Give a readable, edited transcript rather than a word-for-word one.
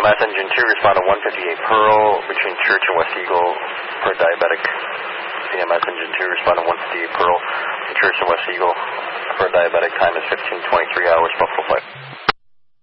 CMS engine 2, respond to 158 Pearl between Church and West Eagle for diabetic. CMS engine 2, respond to 158 Pearl between Church and West Eagle for diabetic. Time is 15:23 hours, Buffalo Flight.